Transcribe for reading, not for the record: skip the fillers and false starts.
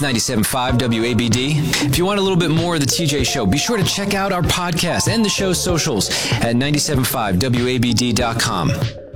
97.5 WABD. If you want a little bit more of the TJ Show, be sure to check out our podcast and the show's socials at 97.5WABD.com.